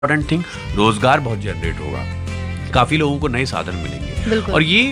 Important thing, रोजगार बहुत generate होगा, काफी लोगों को नए साधन मिलेंगे। और ये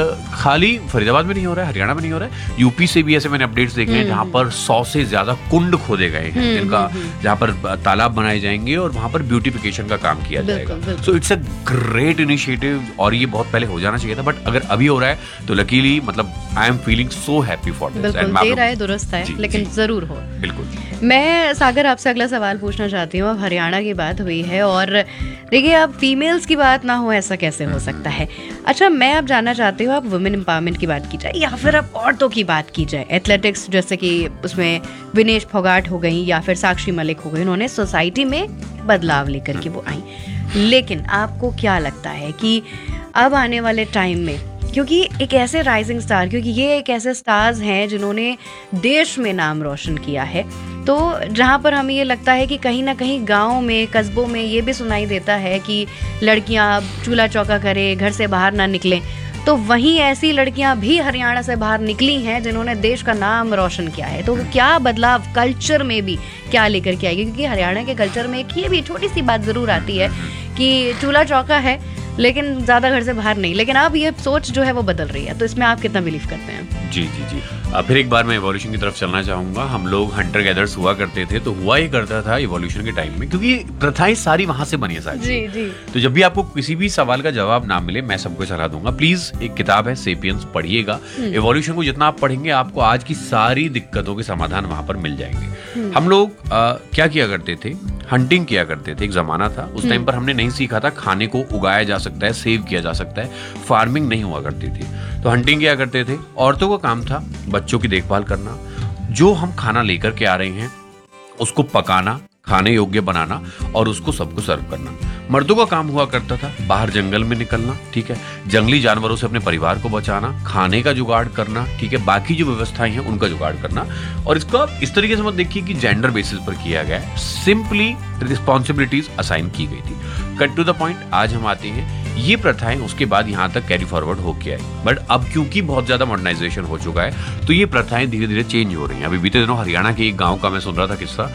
खाली फरीदाबाद में नहीं हो रहा है, हरियाणा में नहीं हो रहा है, यूपी से भी ऐसे मैंने अपडेट्स देखे हैं जहां पर 100 से ज्यादा कुंड खोदे गए हैं जिनका जहां पर तालाब बनाए जाएंगे और वहां पर ब्यूटिफिकेशन का काम किया जाएगा। So it's a great initiative और ये बहुत पहले हो जाना चाहिए था, बट अगर अभी हो रहा है तो लकीली मतलब I am feeling so happy for this. देर आए दुरुस्त है, लेकिन जरूर हो। बिल्कुल। मैं सागर आपसे अगला सवाल पूछना चाहती हूँ। अब हरियाणा की बात हुई है और देखिए अब फीमेल्स की बात ना हो ऐसा कैसे हो सकता है। अच्छा, मैं अब जानना चाहती हूँ, अब वुमेन एम्पावरमेंट की बात की जाए या फिर अब औरतों की बात की जाए। एथलेटिक्स जैसे कि उसमें विनेश फोगाट हो गई या फिर साक्षी मलिक हो गई, उन्होंने सोसाइटी में बदलाव लेकर के वो आई। लेकिन आपको क्या लगता है कि अब आने वाले टाइम में, क्योंकि एक ऐसे राइजिंग स्टार, क्योंकि ये एक ऐसे स्टार्स हैं जिन्होंने देश में नाम रोशन किया है, तो जहाँ पर हमें ये लगता है कि कहीं ना कहीं गाँव में, कस्बों में ये भी सुनाई देता है कि लड़कियाँ चूल्हा चौका करें, घर से बाहर ना निकलें, तो वहीं ऐसी लड़कियां भी हरियाणा से बाहर निकली हैं जिन्होंने देश का नाम रोशन किया है। तो क्या बदलाव कल्चर में भी क्या लेकर के आएगी? क्योंकि हरियाणा के कल्चर में एक ये भी छोटी सी बात जरूर आती है कि चूल्हा चौका है लेकिन ज्यादा घर से बाहर नहीं, लेकिन अब ये सोच जो है वो बदल रही है। तो इसमें आप कितना बिलीव करते हैं? जी जी जी। फिर एक बार मैं इवोल्यूशन की तरफ चलना चाहूंगा। हम लोग हंटर गैदर्स हुआ करते थे, तो हुआ ये करता था इवोल्यूशन के टाइम में, क्योंकि प्रथाएं सारी वहां से बनी है सारी। जी जी। तो जब भी आपको किसी भी सवाल का जवाब ना मिले, मैं सबको सलाह दूंगा, प्लीज एक किताब है सेपियंस, पढ़िएगा। इवोल्यूशन को जितना आप पढ़ेंगे आपको आज की सारी दिक्कतों के समाधान वहां पर मिल जाएंगे। हम लोग क्या किया करते थे, हंटिंग किया करते थे। एक जमाना था उस टाइम पर हमने नहीं सीखा था खाने को उगाया जा सकता है, सेव किया जा सकता है, फार्मिंग नहीं हुआ करती थी, तो हंटिंग किया करते थे। औरतों का काम था बच्चों की देखभाल करना, जो हम खाना लेकर के आ रहे हैं उसको पकाना, खाने योग्य बनाना और उसको सबको सर्व करना। मर्दों का काम हुआ करता था बाहर जंगल में निकलना, ठीक है, जंगली जानवरों से अपने परिवार को बचाना, खाने का जुगाड़ करना, ठीक है, बाकी जो व्यवस्थाएं हैं उनका जुगाड़ करना। और इसका इस तरीके से मत देखिए कि जेंडर बेसिस पर किया गया है, सिंपली रिस्पॉन्सिबिलिटीज असाइन की गई थी। कट टू द पॉइंट, आज हम आते हैं, ये प्रथाएं उसके बाद यहाँ तक कैरी फॉरवर्ड होके आई, बट अब क्योंकि बहुत ज्यादा मॉडर्नाइजेशन हो चुका है तो ये प्रथाएं धीरे धीरे चेंज हो रही हैं। अभी बीते दिनों हरियाणा के एक गांव का मैं सुन रहा था किस्सा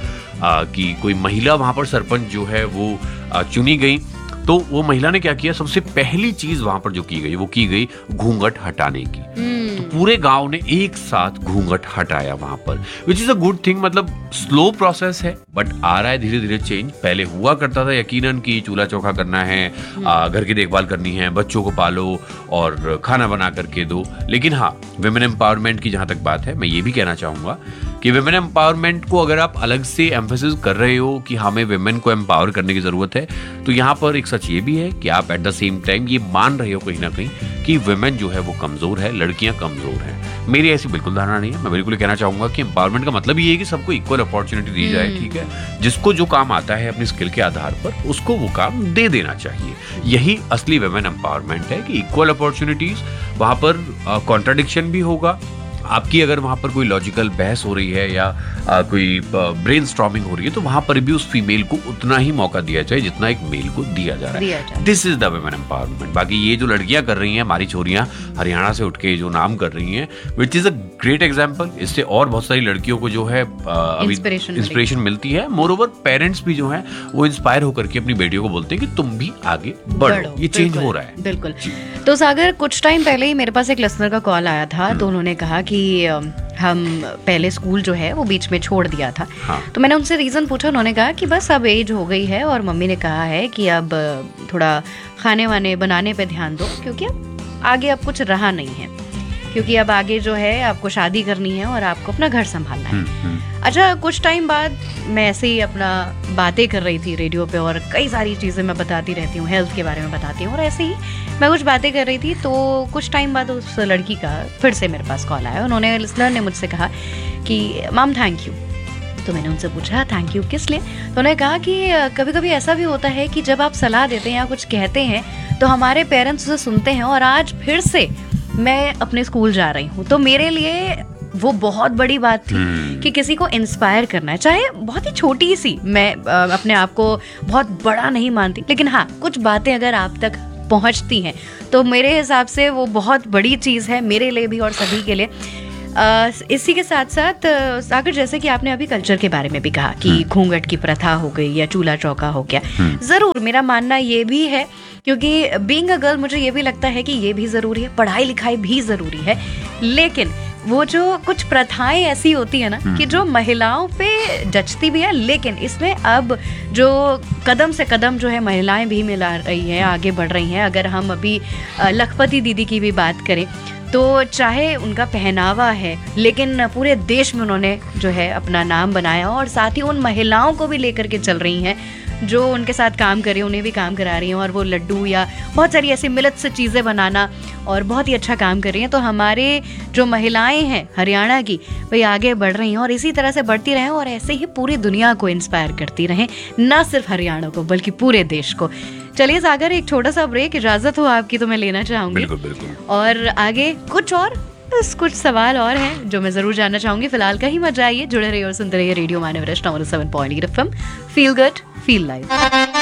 कि कोई महिला वहां पर सरपंच जो है वो चुनी गई, तो वो महिला ने क्या किया, सबसे पहली चीज वहां पर जो की गई वो की गई घूंघट हटाने की। तो पूरे गांव ने एक साथ घूंघट हटाया वहां पर, which is a good thing. मतलब स्लो प्रोसेस है बट आ रहा है धीरे धीरे चेंज। पहले हुआ करता था यकीनन कि चूल्हा चौका करना है, घर की देखभाल करनी है, बच्चों को पालो और खाना बना करके दो। लेकिन हाँ, विमेन एम्पावरमेंट की जहां तक बात है, मैं ये भी कहना चाहूंगा कि विमेन एम्पावरमेंट को अगर आप अलग से एम्फेसिस कर रहे हो कि हमें विमेन को एम्पावर करने की जरूरत है, तो यहाँ पर एक सच ये भी है कि आप एट द सेम टाइम ये मान रहे हो कहीं ना कहीं कि विमेन जो है वो कमजोर है, लड़कियां कमजोर हैं। मेरी ऐसी बिल्कुल धारणा नहीं है। मैं बिल्कुल कहना चाहूंगा कि एम्पावरमेंट का मतलब ये है कि सबको इक्वल अपॉर्चुनिटी दी जाए, ठीक है, जिसको जो काम आता है अपनी स्किल के आधार पर उसको वो काम दे देना चाहिए। यही असली विमेन एम्पावरमेंट है कि इक्वल अपॉर्चुनिटीज। वहां पर कॉन्ट्राडिक्शन भी होगा आपकी, अगर वहां पर कोई लॉजिकल बहस हो रही है या कोई ब्रेन स्टॉर्मिंग हो रही है, तो वहां पर भी उस फीमेल को उतना ही मौका दिया जाए जितना एक मेल को दिया जा रहा है। This is the women empowerment. बाकी ये जो लड़कियां कर रही हैं, हमारी छोरियां हरियाणा से उठ के जो नाम कर रही हैं, which is a great example. इससे और बहुत सारी लड़कियों को जो है इंस्पिरेशन मिलती है। मोर ओवर पेरेंट्स भी जो है वो इंस्पायर होकर के अपनी बेटियों को बोलते हैं कि तुम भी आगे बढ़ो। ये चेंज हो रहा है। बिल्कुल। तो सागर, कुछ टाइम पहले ही मेरे पास एक लिसनर का कॉल आया था, तो उन्होंने कहा कि हम पहले स्कूल जो है वो बीच में छोड़ दिया था। हाँ। तो मैंने उनसे रीज़न पूछा, उन्होंने कहा कि बस अब एज हो गई है और मम्मी ने कहा है कि अब थोड़ा खाने वाने बनाने पे ध्यान दो, क्योंकि अब आगे अब कुछ रहा नहीं है, क्योंकि अब आगे जो है आपको शादी करनी है और आपको अपना घर संभालना है। अच्छा, कुछ टाइम बाद मैं ऐसे ही अपना बातें कर रही थी रेडियो पे और कई सारी चीज़ें मैं बताती रहती हूँ, हेल्थ के बारे में बताती हूँ, और ऐसे ही मैं कुछ बातें कर रही थी, तो कुछ टाइम बाद उस लड़की का फिर से मेरे पास कॉल आया। उन्होंने, लिसनर ने मुझसे कहा कि मैम थैंक यू। तो मैंने उनसे पूछा थैंक यू किस लिए? तो उन्होंने कहा कि कभी कभी ऐसा भी होता है कि जब आप सलाह देते हैं या कुछ कहते हैं तो हमारे पेरेंट्स उसे सुनते हैं, और आज फिर से मैं अपने स्कूल जा रही हूँ, तो मेरे लिए वो बहुत बड़ी बात थी कि किसी को इंस्पायर करना है, चाहे बहुत ही छोटी सी, मैं अपने आप को बहुत बड़ा नहीं मानती, लेकिन हाँ, कुछ बातें अगर आप तक पहुंचती हैं तो मेरे हिसाब से वो बहुत बड़ी चीज़ है, मेरे लिए भी और सभी के लिए। इसी के साथ साथ सागर, जैसे कि आपने अभी कल्चर के बारे में भी कहा कि घूंघट की प्रथा हो गई या चूल्हा चौका हो गया, जरूर मेरा मानना ये भी है, क्योंकि बीइंग अ गर्ल मुझे ये भी लगता है कि ये भी जरूरी है, पढ़ाई लिखाई भी जरूरी है, लेकिन वो जो कुछ प्रथाएं ऐसी होती है ना कि जो महिलाओं पे जचती भी है, लेकिन इसमें अब जो कदम से कदम जो है महिलाएं भी मिला रही हैं, आगे बढ़ रही हैं। अगर हम अभी लखपति दीदी की भी बात करें तो चाहे उनका पहनावा है, लेकिन पूरे देश में उन्होंने जो है अपना नाम बनाया, और साथ ही उन महिलाओं को भी लेकर के चल रही हैं जो उनके साथ काम कर रही हैं, उन्हें भी काम करा रही हैं, और वो लड्डू या बहुत सारी ऐसी मिलत से चीज़ें बनाना और बहुत ही अच्छा काम कर रही हैं। तो हमारे जो महिलाएं हैं हरियाणा की, वही आगे बढ़ रही हैं और इसी तरह से बढ़ती रहें और ऐसे ही पूरी दुनिया को इंस्पायर करती रहें, ना सिर्फ हरियाणा को बल्कि पूरे देश को। चलिए सागर, एक छोटा सा ब्रेक, इजाजत हो आपकी तो मैं लेना चाहूंगी। बिल्कुल बिल्कुल। और आगे कुछ सवाल और हैं जो मैं जरूर जानना चाहूंगी। फिलहाल कहीं मत जाइए, जुड़े रहिए और सुनते रहिए रेडियो मानव 107.8 FM, feel good feel live.